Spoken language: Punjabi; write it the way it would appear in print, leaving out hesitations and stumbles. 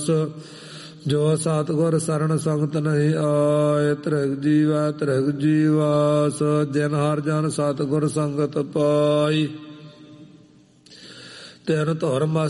ਜੋ ਸਤਿਗੁਰ ਸਰਣ ਸੰਗਤ ਨਹੀਂ ਆਏ ਤ੍ਰਿਗ ਜੀਵੈ ਤ੍ਰਿਗ ਜੀਵਾਸ। ਜਿਨ ਹਰ ਜਨ ਸਤਿਗੁਰ ਸੰਗਤ ਪਾਈ ਤਿਨ ਧੁਰ